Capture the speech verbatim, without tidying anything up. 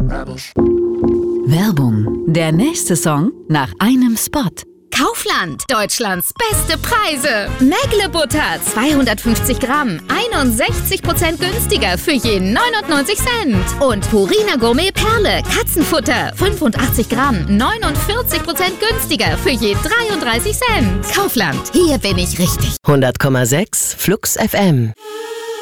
Werbung. Der nächste Song nach einem Spot. Kaufland, Deutschlands beste Preise. Mägle Butter, zweihundertfünfzig Gramm, einundsechzig Prozent günstiger für je neunundneunzig Cent. Und Purina Gourmet Perle, Katzenfutter, fünfundachtzig Gramm, neunundvierzig Prozent günstiger für je dreiunddreißig Cent. Kaufland, hier bin ich richtig. hundert Komma sechs Flux F M.